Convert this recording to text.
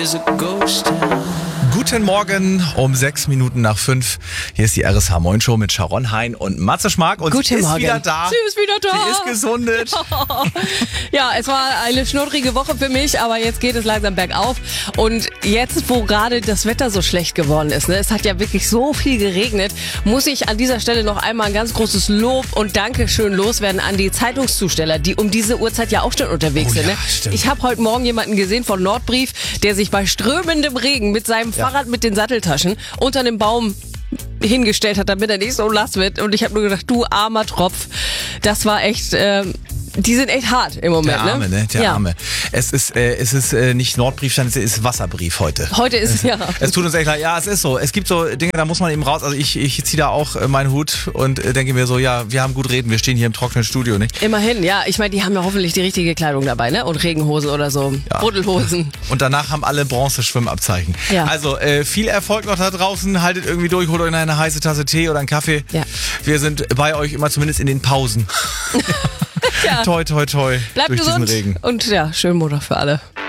Guten Morgen um 6 Minuten nach 5. Hier ist die RSH Moin Show mit Sharon Hein und Matze Schmark. Und Guten sie ist Morgen. wieder da. Sie ist wieder da. Sie ist gesundet. Ja, es war eine schnurrige Woche für mich, aber jetzt geht es langsam bergauf. Und jetzt, wo gerade das Wetter so schlecht geworden ist, ne, es hat ja wirklich so viel geregnet, muss ich an dieser Stelle noch einmal ein ganz großes Lob und Dankeschön loswerden an die Zeitungszusteller, die um diese Uhrzeit ja auch schon unterwegs sind. Ne? Stimmt. Ich habe heute Morgen jemanden gesehen von Nordbrief, der sich bei strömendem Regen mit seinem Fahrrad mit den Satteltaschen unter einem Baum hingestellt hat, damit er nicht so nass wird. Und ich habe nur gedacht, du armer Tropf, das war echt... die sind echt hart im Moment, Der Arme, ne? Der ja. Arme. Es ist nicht Nordbriefstand, es ist Wasserbrief heute. Heute ist ja. Es tut uns echt leid. Ja, es ist so. Es gibt so Dinge, da muss man eben raus. Also ich ziehe da auch meinen Hut und denke mir so, ja, wir haben gut reden, wir stehen hier im trockenen Studio, nicht? Immerhin, ja. Ich meine, die haben ja hoffentlich die richtige Kleidung dabei, ne? Und Regenhosen oder so. Ja. Buddelhosen. Und danach haben alle Bronze-Schwimmabzeichen. Ja. Also viel Erfolg noch da draußen. Haltet irgendwie durch, holt euch eine heiße Tasse Tee oder einen Kaffee. Ja. Wir sind bei euch immer zumindest in den Pausen. Ja. Toi, toi, toi. Bleibt durch gesund diesen Regen. und ja, schönen Montag für alle.